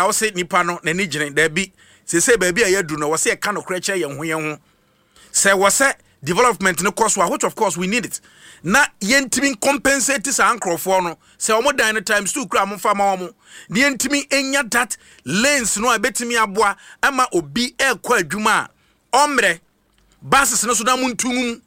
wo se nipa no na ni gene da bi se baabi a yadu no wo se ka no kra ye ho se wo se development no cost which of course we need it na yentimi compensate sa ankrofo no se omo dan no times 2 kra mo fa ma omo na yentimi enya that lanes no abetimi aboa ama obi ekwa adwuma omre buses no so da muntumum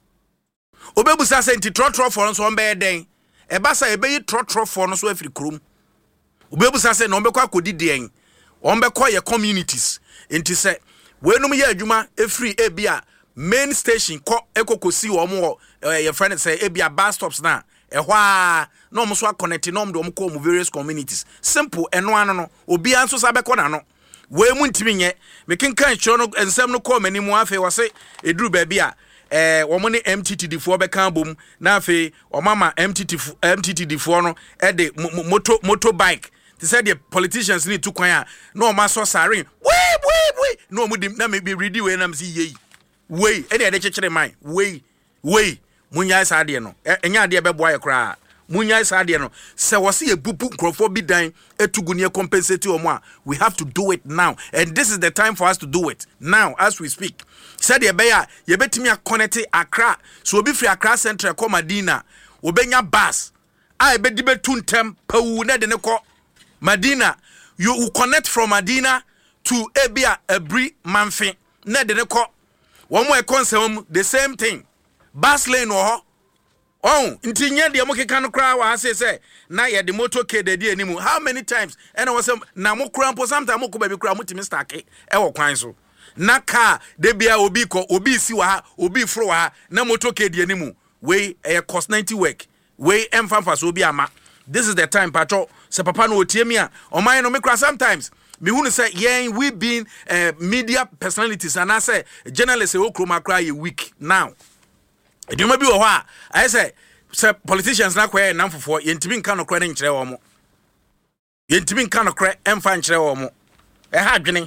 obebusa se nti trotro for no so ombe den e basa ebe yi trotro for no so afiri krom obebusa se no ombe kwa kodi den ombe kwa ye communities nti se we no ye adwuma efiri ebia main station ko ekokosi wo mo your friend say ebia bus stops na ehwa no mo so connect no mo ko mu various communities simple eno ano no obi anso sa be ko na no we mu ntimi nye mekenkan chiro no ensem no ko mani mu afi wo se eduru ba bia wo mo ne MTTD fo be kan bom na afi o mama MTTD fo no e de motorbike they said the politicians need to kwan a no ma so sare we no mo dim na me be ready we na me see ye we e de chekere man we munya sa de no enya de be boa ye kra munya sa de no se wo se ebubu nkrofo bi dan etugu ne compensate o mo a we have to do it now and this is the time for us to do it now as we speak said ye be ya ye betimi connect Accra so obi free Accra Central ko Madina obenya bus a be di betu ntem pawu na de ne ko Madina you will connect from Madina to Ebia Ebri Manfi na de ne ko one more concern the same thing bus lane oh nti nya de mo keka no kra wa say na ye the motorcade de animu how many times and I was na mo kra mpo sometimes mo ko ba bi kra mo timi stack e wo kwan so na car de bia obi ko obi si wa ha obi fro wa ha na motorcade de animu we cost 90 work we emfa so obi ama this is the time patro se papa no otie mi a o man no me kra sometimes me who say yeah we been media personalities and I say journalists who chroma cry a week now do you be wa I say politicians na kwa na mfofo yentimi nka no kra ne nkyere wo mo yentimi nka no kra emfa nkyere wo mo ha dwene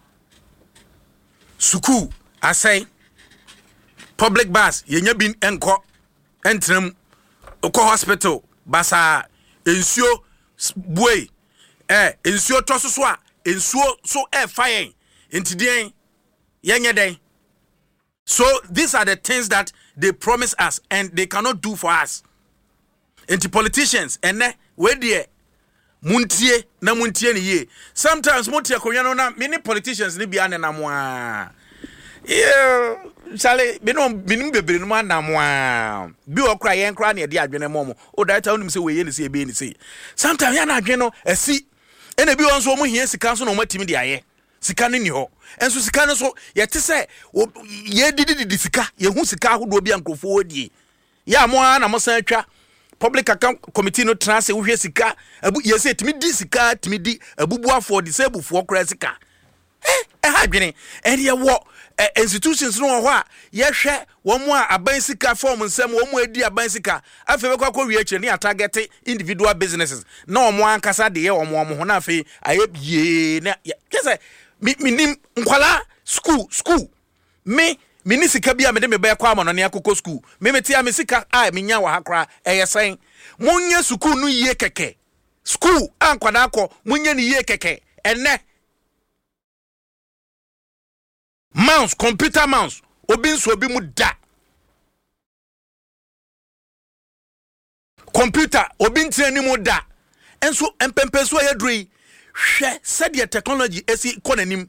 suku I say public bus yenya bin enko entrem ko hospital basa ensuo buei ensuo toso so a ensuo so fire intidien yenye den so these are the things that they promise us and they cannot do for us into politicians and we there muntie ni ye sometimes muntie konya no na many politicians ni bia na mo a sale binim bebre no na mo a bi okra yen kra na e de adwene mo o da ta unim se we ye ni se ebe ni se sometimes ya na adwene no asi ene bi won so mo hia sika so no matimi de aye sika ni ho enso sika no so ye te se ye didi sika ye hu sika ahodo bi ankrofo odie ya mo na mo san atwa public account committee no trans wo hwe sika ye se timi di sika timi di abubuafo disablefo kra sika ha dwene ene ye wo institutions no ho a ye hwe wo mo a aban sika form nsem wo mo adi aban sika afa be kwakọ wi akire ne target individual businesses na wo mo ankasa de ye wo mo ho na afa aye bie na kese minim nkwala school me ni sika bia me de me ba kwa amano ne akoko school me metia me sika a me nya wa hakra eyesen munya school no yie keke school ankwada akọ munya ni yie keke enne mouse computer mouse obinso obi mu da computer obintia ni mu da enso empempeso ayedrui hwe said the technology esi konanim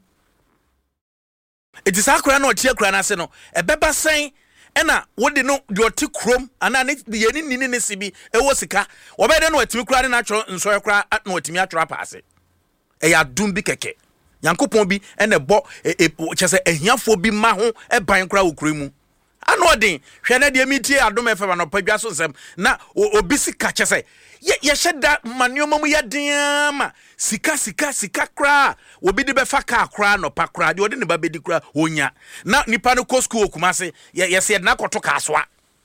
it is akra na otie akra na se no ebeba sen ena wode no de oti krom ana ne de yeni ni sibi ewo sika obede na otimi kra na atwo nso ekra na otimi atwo apase ya dum bi keke yankopon bi ene bo chese ehiafo bi ma ho eban kra okremu anodin hwe na de mitie adom efe ba no padwa so nsem na obi sika chese ye sheda manuoma mu yadin ma sika kra obi de be fa ka kra no pa kra de odi ne ba bedi kra onya na nipa no ko school okumase ye se na koto kasoa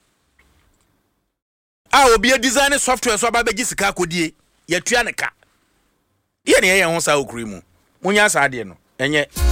a obi design software so ba begi sika kodie ye tua ne ka ye ne ye ho sa okremu munya sa de no enye